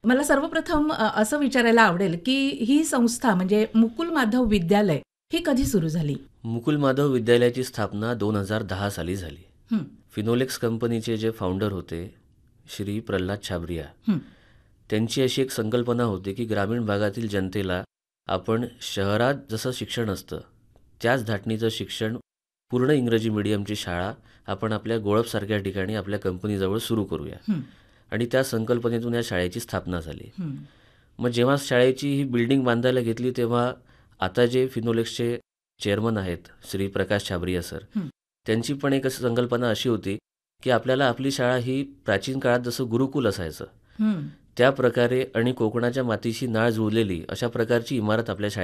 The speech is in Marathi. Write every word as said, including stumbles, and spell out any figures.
मला सर्वप्रथम अ, असं विचारायला आवडेल की ही संस्था म्हणजे मुकुल माधव विद्यालय ही कधी सुरू झाली? मुकुल माधव विद्यालयाची स्थापना दोन हजार दहा साली झाली. हं, फिनोलेक्स कंपनीचे जे फाउंडर होते श्री प्रल्हाद छाबरिया, हं, त्यांची अशी एक संकल्पना होती की ग्रामीण भागातील जनतेला आपण शहरात जसं शिक्षण असतं त्याच धाटणीचं शिक्षण पूर्ण इंग्रजी मीडियमची शाळा आपण आपल्या गोळपसारख्या ठिकाणी आपल्या कंपनीजवळ सुरू करूया. हं, आणि त्या संकल्पनेतून या शाळेची स्थापना झाली. हं, मग जेव्हा शाळेची ही बिल्डिंग बांधायला घेतली तेव्हा आता जे फिनोलेक्सचे चेअरमन आहेत श्री प्रकाश छाबरिया सर, हं, त्यांची पण एक अशी संकल्पना अशी होती की आपल्याला आपली शाळा ही प्राचीन काळात जसं गुरुकुल असायचं हं. त्या प्रकारे आणि कोकणाच्या मातीशी नाळ जुळलेली अशा प्रकारची इमारत आपल्या शाळेत